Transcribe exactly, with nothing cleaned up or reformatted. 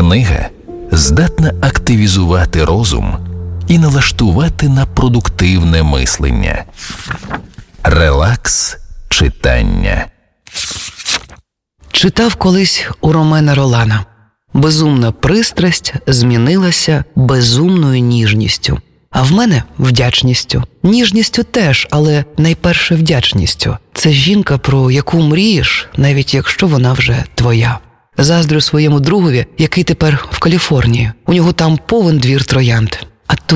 Книга здатна активізувати розум і налаштувати на продуктивне мислення. Релакс читання. Читав колись у Ромена Ролана. Безумна пристрасть змінилася безумною ніжністю. А в мене вдячністю. Ніжністю теж, але найперше вдячністю. Це жінка, про яку мрієш, навіть якщо вона вже твоя. Заздрю своєму другові, який тепер в Каліфорнії. У нього там повен двір троянд. А тут